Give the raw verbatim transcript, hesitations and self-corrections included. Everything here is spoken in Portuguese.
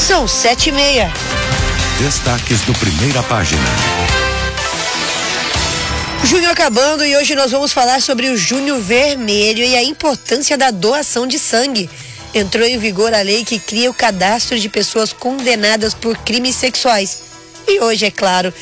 São sete e meia. Destaques do Primeira Página. Junho acabando e hoje nós vamos falar sobre o Junho Vermelho e a importância da doação de sangue. Entrou em vigor a lei que cria o cadastro de pessoas condenadas por crimes sexuais. E hoje, é claro,